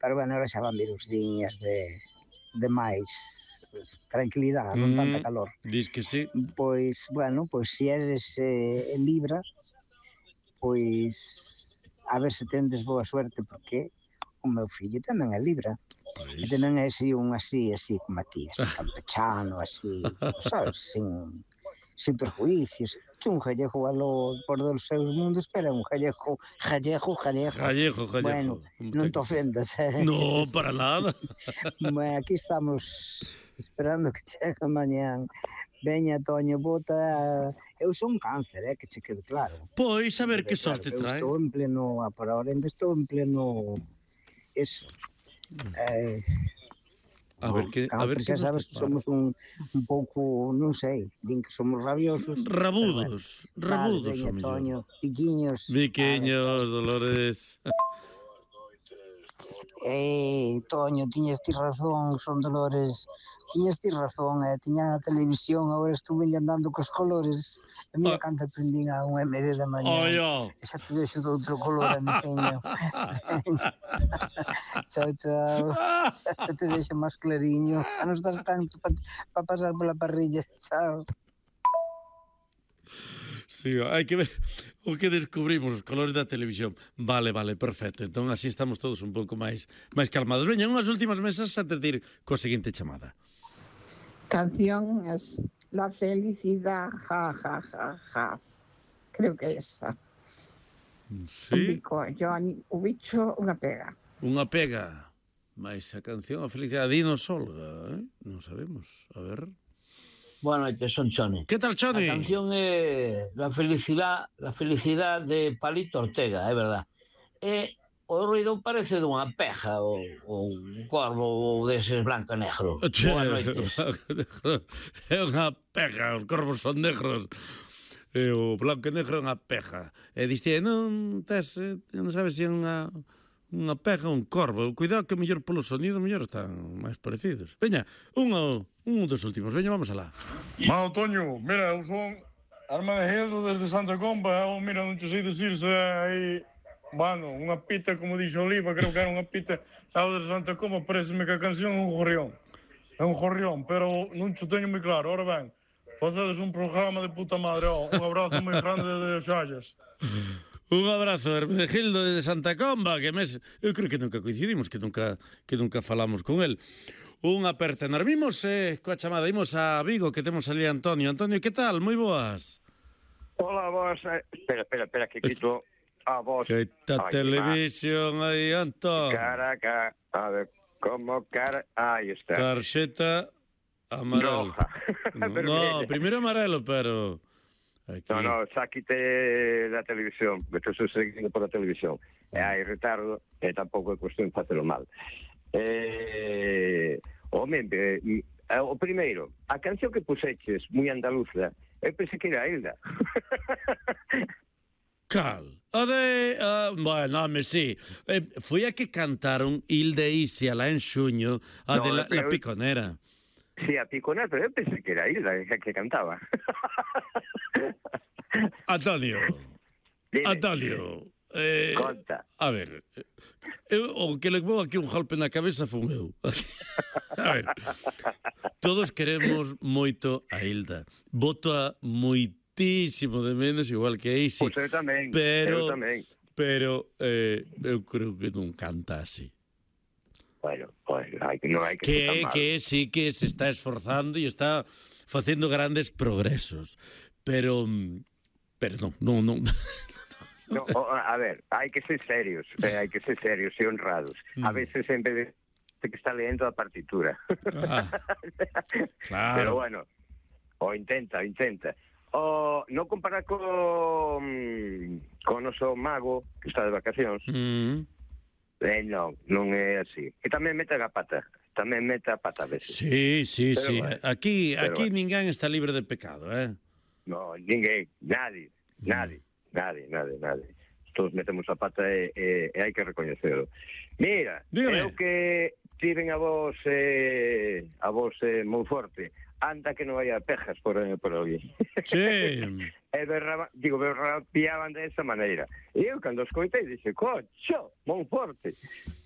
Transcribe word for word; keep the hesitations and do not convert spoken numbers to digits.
pero bueno, ahora xa van vir uns días de, de máis tranquilidade, non tanta calor. Dis que sí. Pois, bueno, pois se eres eh, Libra, pois a ver se tendes boa suerte, porque o meu fillo tamén é Libra. E tamén é así, un así, así como a ti, así campechano, así, sabes, sin, sin perjuicios. Un gallego alo por dos seus mundos, pero un gallego, gallego, gallego. Gallego, gallego. Bueno, non te ofendas. Eh? No, para nada. Bueno, aquí estamos esperando que chegue mañán. Veña, Toño, bota... Eu son un cáncer, eh, que che quede claro. Pois, a ver que sorte claro, trae. Eu estou en pleno, por ahora ainda estou en pleno... Eso. Eh, a ver que, a ver que xa sabes que somos un, un pouco, non sei, din que somos rabiosos. Rabudos, bueno, rabudos vale, o mellor. Toño, piquiños. Piquiños, Dolores. Eh, Toño, tiñas ti razón, son Dolores. Tiñas ti razón, eh, tiña a televisión, agora estuve andando cos colores. E mira, ah. canta prendín a un M D da mañá. Oh, yeah. E xa te vexo de outro color, amiguinho. Chao, chao. Xa te vexo máis clariño. Xa non estás tanto para pa pasar pola parrilla. Chao. Sí, hai que ver o que descubrimos, os colores da televisión. Vale, vale, perfecto. Entón, así estamos todos un pouco máis máis calmados. Veña, unhas últimas mesas antes de ir coa seguinte chamada. Canción es La felicidad, ja, ja, ja, ja. Creo que esa. Sí. Un bico, Johnny, o bicho, unha pega. Unha pega. Mais a canción, a felicidade, dinos, Olga, eh? Non sabemos. A ver... Boa noite, son Choni. Que tal, Choni? A canción é La felicidad, la felicidad de Palito Ortega, é verdad. E o ruido parece dunha peja ou, ou un corvo ou deses branco e negro. Boa noite. É unha peja, os corvos son negros. E o blanco e negro é unha peja. E diste, non tes, non sabes se é unha... unha peja, un corvo. Cuidado que mellor polo sonido, mellor están máis parecidos. Veña, un, un dos últimos. Veña, vamos alá. Mao, Toño, mira, eu son Armagedo desde Santa Comba. Eu, mira, non te sei dicir se aí... Bueno, unha pita, como dixo Oliva, creo que era unha pita ao de Santa Comba, pareceme que a canción é un gorrión. É un gorrión, pero non te teño moi claro. Ora ben, facedes un programa de puta madre. Oh, un abrazo moi grande de Xallas. Un abrazo, Hermenegildo de Santa Comba, que mes, eu creo que nunca coincidimos, que nunca que nunca falamos con el. Unha aperta. Nos vimos eh, coa chamada, imos a Vigo, que temos ali a Antonio. Antonio, que tal? Moi boas. Hola, vos. Eh, espera, espera, espera, que quito a vos. Que ta televisión aí, Antonio. Caraca, a ver, como cara... Aí está. Tarxeta amarelo. Roja. No, primeiro amarelo, pero... Aquí. No, no, xa quite da televisión, que estou seguindo por a televisión. E hai retardo, e tampouco é cuestión de facelo mal. Eh, home, eh, o primeiro, a canción que puseches, moi andaluza, eu pensei que era Hilda. Cal? A de... Uh, bueno, home, sí. Eh, foi a que cantaron Hilda e Isi alá en xuño, a no, de la, la Piconera. Sí, a Piconera, pero eu pensei que era Hilda que, que cantaba. Antonio, Dime. Antonio, eh, conta. A ver, eu, o que le vou aquí un golpe na cabeza fun eu. A ver, todos queremos moito a Hilda. Voto a moitísimo de menos, igual que a Isi. Pois eu tamén, pero, eu tamén. Pero eh, eu creo que non canta así. Bueno, pues hai que non hai que que que sí que se está esforzando e está facendo grandes progresos, pero pero non, non, non. No, a ver, hai que ser serios, eh, hai que ser serios e honrados. A veces en vez de que está leyendo a partitura. Ah, claro. Pero bueno, o intenta, intenta. O non comparar co con o noso mago que está de vacacións. Mm. Eh, non, non é así. E tamén mete a pata. Tamén mete a pata a veces. Sí, sí, pero sí. Bueno, aquí aquí bueno. ninguén está libre de pecado, eh? No, ninguén, nadie, nadie, nadie, nadie, nadie. Todos metemos a pata e, e, e hai que recoñecelo. Mira, Dígame. eu que tiven a vos eh, a vos eh, moi forte. Anda que non hai pejas por, por ali. Sí. E berraba, digo, berrapiaban de esa maneira. E eu, cando os coitei, dixe, cocho, moi forte.